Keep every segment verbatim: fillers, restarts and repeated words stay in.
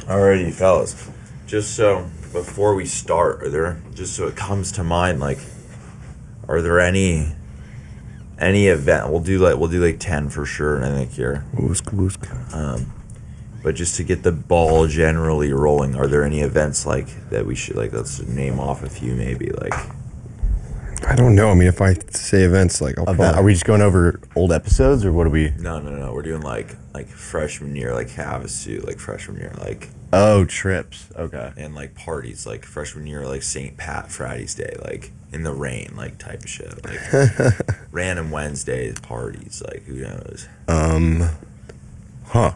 Alrighty, fellas. Just so before we start, are there just so it comes to mind, like, are there any any event? We'll do like we'll do like ten for sure. I think here. Woosk, woosk. Um, but just to get the ball generally rolling, are there any events like that we should like? Let's name off a few, maybe like. I don't know. I mean, if I say events, like, I'll About, probably, are we just going over old episodes, or what are we? No, no, no. We're doing like like freshman year, like Havasu, like freshman year, like. Oh, trips. Okay. And like parties, like freshman year, like Saint Pat Friday's Day, like in the rain, like type of shit, like random Wednesdays parties, like who knows? um, huh.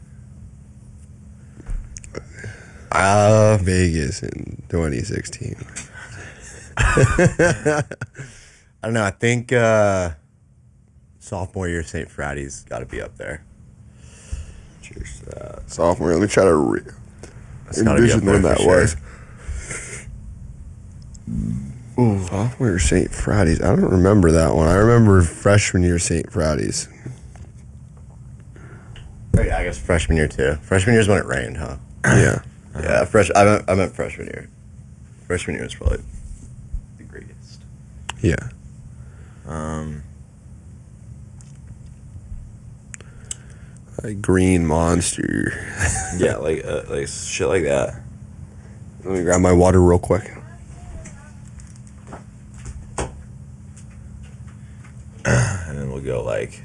Uh, Vegas in twenty sixteen. I don't know. I think uh, sophomore year Saint Friday's got to be up there. Cheers to that. Sophomore, let me try to re- It's gotta be up envision there when for that sure. was. Ooh, sophomore year Saint Friday's. I don't remember that one. I remember freshman year Saint Friday's. Oh, yeah, I guess freshman year too. Freshman year is when it rained, huh? Yeah. Yeah, fresh. I meant, I meant freshman year. Freshman year was probably the greatest. Yeah. Um, Like Green Monster. yeah, like uh, like shit like that. Let me grab my water real quick. And then we'll go like.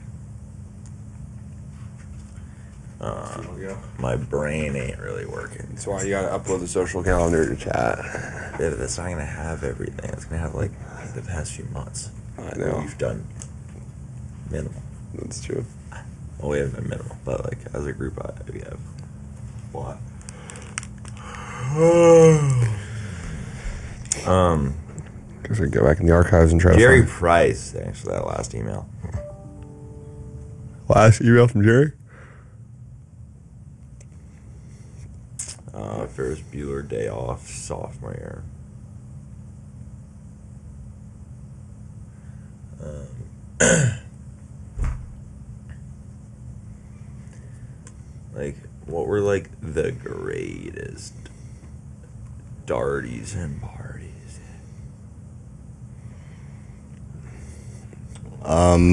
Uh, my brain ain't really working. That's why you gotta upload the social calendar to chat. Yeah, but that's not gonna have everything. It's gonna have like the past few months. I know. We've done minimal. That's true. Well, we haven't been minimal, but like as a group, I, we have a lot. um, Guess I go back in the archives and try Jerry to find Price. Thanks for that last email. last email from Jerry. Uh, Ferris Bueller Day Off, sophomore year. Um, like, what were like the greatest darties and parties? Um,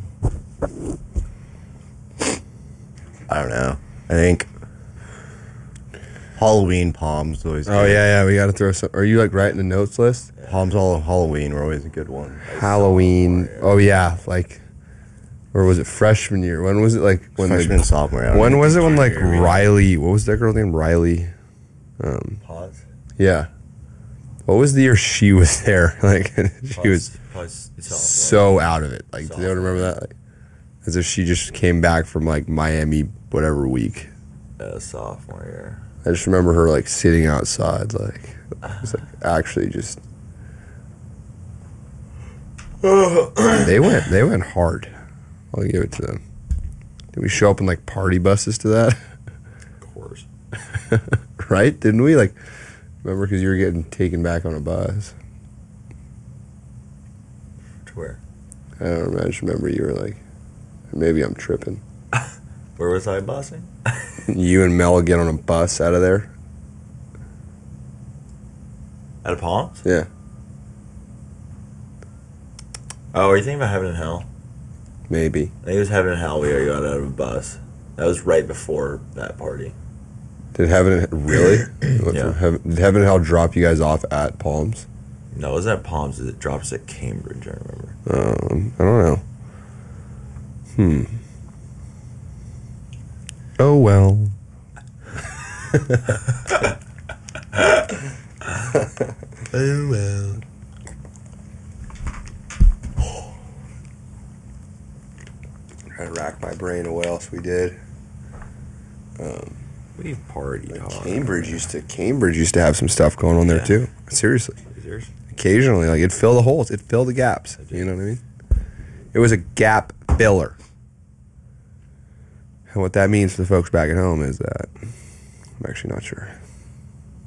I don't know. I think Halloween palms always. Oh good. yeah, yeah. We gotta throw some. Are you like writing the notes list? Palms all Halloween were always a good one. Halloween. Oh yeah, like, or was it freshman year? When was it like when Freshman the, and sophomore. I don't When know. was it when like Junior year. Riley? What was that girl named Riley? Um, Pause. yeah. What was the year she was there? Like she was Pause. so out of it. Like, do you remember that? Like, as if she just came back from like Miami whatever week. Uh, sophomore year. I just remember her like sitting outside, like it was like actually just. they went. They went hard. I'll give it to them. Did we show up in like party buses to that? Of course. Right? Didn't we? Like, remember because you were getting taken back on a bus. To where? I don't remember. I just remember you were like, maybe I'm tripping. Where was I busing? You and Mel get on a bus out of there. Out of Palms? Yeah. Oh, are you thinking about Heaven and Hell? Maybe. I think it was Heaven and Hell. We got out of a bus. That was right before that party. Did Heaven and really? Yeah. Heaven, did Heaven and Hell drop you guys off at Palms? No, it was at Palms. It drops at Cambridge, I remember. Um, I don't know. Hmm. Oh well. Oh, well. Trying to rack my brain of what else we did. Um, We partied like hard. Cambridge used to Cambridge used to have some stuff going on there Yeah. too. Seriously. Seriously? Occasionally, like it'd fill the holes, it'd fill the gaps. You know what I mean? It was a gap filler. And what that means for the folks back at home is that I'm actually not sure.